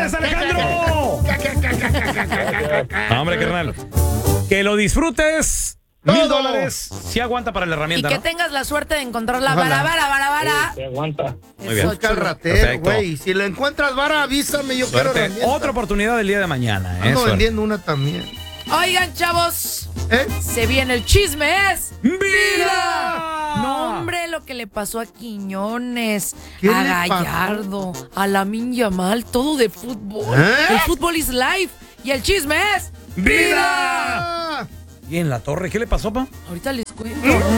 ¡Felicidades, Alejandro! No, hombre, carnal. Que lo disfrutes. $1,000. Si aguanta para la herramienta, Y que ¿no? tengas la suerte de encontrar la vara. Se aguanta. Muy bien. Busca el ratero, Perfecto. güey. Si lo encuentras vara, avísame, yo quiero Suerte. herramienta. Otra oportunidad del día de mañana. Ando Suerte. vendiendo una también. Oigan, chavos, ¿Eh? se viene el chisme, es ¡Vida! No, hombre, lo que le pasó a Quiñones, ¿Qué a le pasó? Gallardo, a Lamine Yamal, todo de fútbol. ¿Eh? El fútbol is life y el chisme es ¡Vida! Ah. ¿Y en la torre qué le pasó, pa? Ahorita les cuento.